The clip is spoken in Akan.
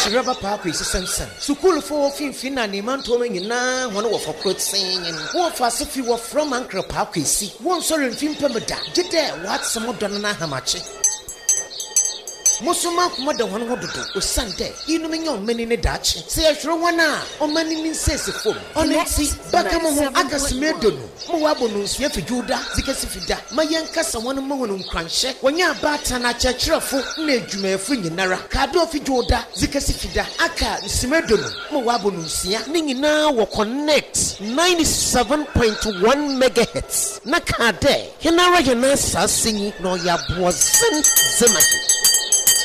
rubber park is sensen. So cool for fin and the man to me na one of a quote saying what fast if you were from Uncle Park is see one sorry film pemada. Did there what some of Donna Hamachi? Mosuma mother one would do o Sunday. You know me on many in the Dutch. Say a sure one on many says a phone. On it see Bakamo Agas Medon. Moabonus Yefi Juda, Zikasifida. My young cousin one more on crunch. When you're batana church of Nejume Fring Nara, Cardofi Joda, Zikasifida, Aka, Simedon, Moabonusia, Ningina will connect 97.1 megahertz. Nakade, Henara Yanasa singing, no ya boazen Zemaki.